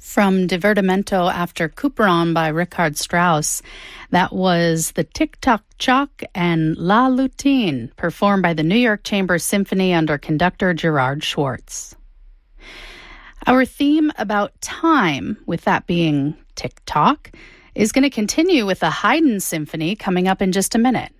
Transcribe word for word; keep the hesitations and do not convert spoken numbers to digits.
From Divertimento after Couperin by Richard Strauss. That was the Tick-Tock Chalk and La Lutine, performed by the New York Chamber Symphony under conductor Gerard Schwartz. Our theme about time, with that being tick-tock, is going to continue with the Haydn Symphony coming up in just a minute.